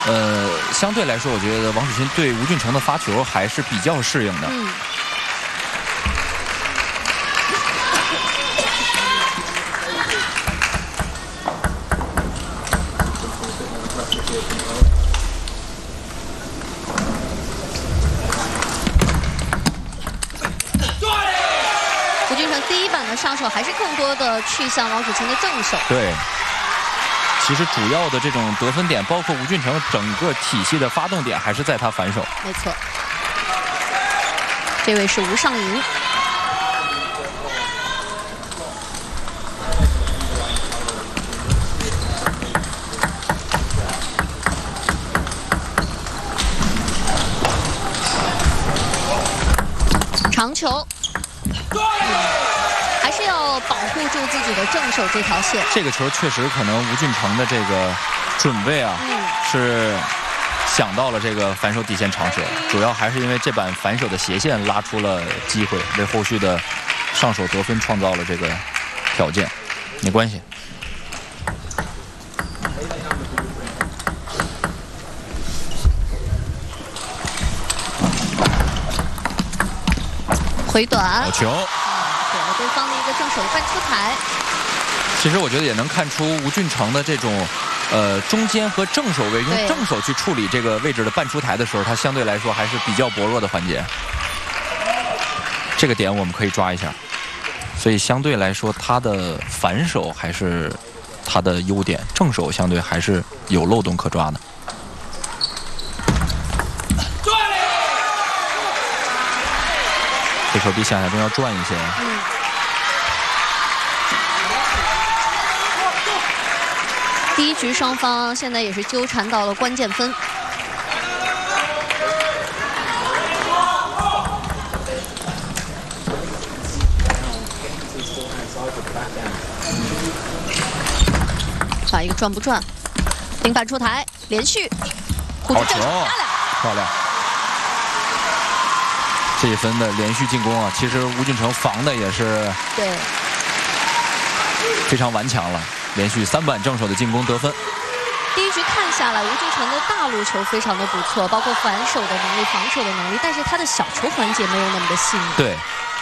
相对来说，我觉得王楚钦对吴俊成的发球还是比较适应的。 吴俊成第一板的上手还是更多的去向王楚钦的正手。 对。其实主要的这种得分点，包括吴俊成整个体系的发动点，还是在他反手。 没错，这位是吴尚莹。长球。还是要保护住自己的正手这条线。 这个球确实可能吴俊成的这个准备啊，是想到了这个反手底线长球，主要还是因为这板反手的斜线拉出了机会，为后续的上手得分创造了这个条件。没关系。 回短。 好球。 给了对方的一个正手半出台。 其实我觉得也能看出吴俊成的这种，中间和正手位用正手去处理这个位置的半出台的时候，他相对来说还是比较薄弱的环节。这个点我们可以抓一下，所以相对来说他的反手还是他的优点，正手相对还是有漏洞可抓的。这球比想象中要转一些。 第一局双方现在也是纠缠到了关键分。把一个转不转，平板出台，连续， 好球，漂亮。这一分的连续进攻啊，其实吴俊成防的也是对非常顽强了，连续3板正手的进攻得分。 第一局看下来，吴俊成的大路球非常的不错，包括反手的能力、防守的能力，但是他的小球环节没有那么的细腻。 对。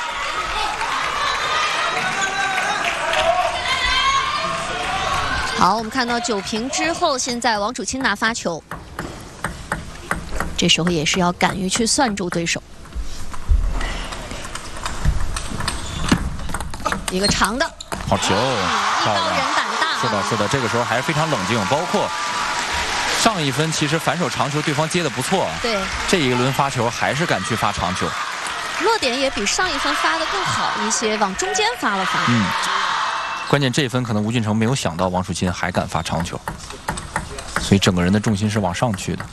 好，我们看到9平之后，现在王楚钦拿发球，这时候也是要敢于去算住对手。一个长的， 好球， 一刀人胆大。 是的，是的，这个时候还是非常冷静。包括上一分，其实反手长球对方接的不错， 对， 这一轮发球还是敢去发长球， 落点也比上一分发的更好一些，往中间发了发。 关键这一分可能吴俊成没有想到王楚钦还敢发长球，所以整个人的重心是往上去的。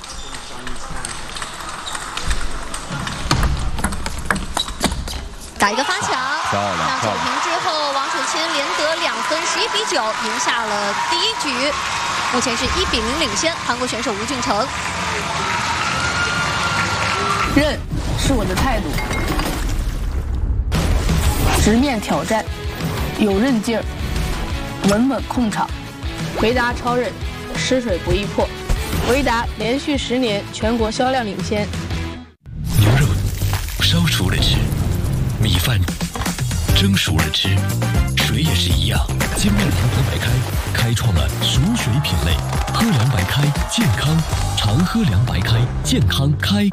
打一个发抢， 漂亮， 上9平之后，王楚钦连得2分，11比9赢下了第一局，目前是1比0领先韩国选手吴俊成。 韧是我的态度，直面挑战，有韧劲儿，稳稳控场。维达超韧，湿水不易破。维达连续10年全国销量领先。 牛肉烧熟了吃，米饭蒸熟了吃，水也是一样。精酿凉白白开开创了熟水品类，喝凉白开健康，常喝凉白开健康开。